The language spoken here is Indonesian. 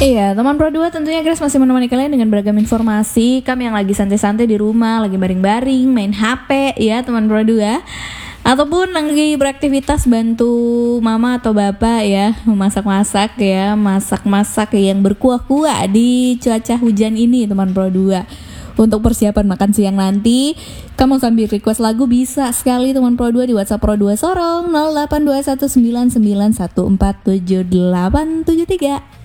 Iya, teman Pro 2 tentunya Grace masih menemani kalian dengan beragam informasi. Kami yang lagi santai-santai di rumah, lagi baring-baring, main HP ya teman Pro 2. Ataupun lagi beraktivitas bantu mama atau bapak ya, memasak-masak ya, masak-masak yang berkuah-kuah di cuaca hujan ini teman Pro 2. Untuk persiapan makan siang nanti, kamu sambil request lagu bisa sekali teman Pro 2 di WhatsApp Pro 2 Sorong 082199147873.